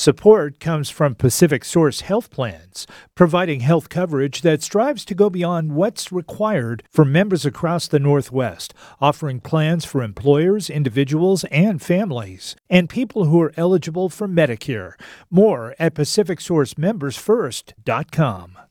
Support comes from Pacific Source Health Plans, providing health coverage that strives to go beyond what's required for members across the Northwest, offering plans for employers, individuals, and families, and people who are eligible for Medicare. More at PacificSourceMembersFirst.com.